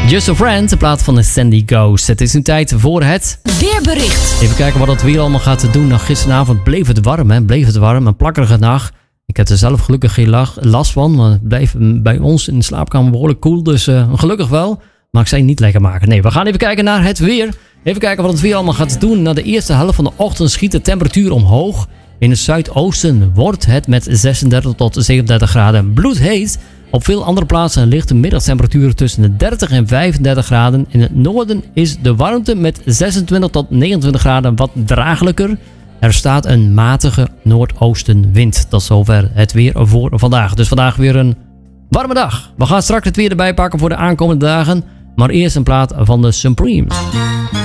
Just a Friend, in plaats van de Sandy Ghost. Het is nu tijd voor het weerbericht. Even kijken wat het weer allemaal gaat doen. Nou, gisteravond bleef het warm, hè? Bleef het warm, een plakkerige nacht. Ik heb er zelf gelukkig geen last van, want het bleef bij ons in de slaapkamer behoorlijk koel. Dus gelukkig wel, maar ik zei niet lekker maken. Nee, we gaan even kijken naar het weer. Even kijken wat het weer allemaal gaat doen. Na de eerste helft van de ochtend schiet de temperatuur omhoog. In het zuidoosten wordt het met 36 tot 37 graden bloedheet. Op veel andere plaatsen ligt de middagtemperatuur tussen de 30 en 35 graden. In het noorden is de warmte met 26 tot 29 graden wat draaglijker. Er staat een matige noordoostenwind. Tot zover het weer voor vandaag. Dus vandaag weer een warme dag. We gaan straks het weer erbij pakken voor de aankomende dagen. Maar eerst een plaat van de Supremes.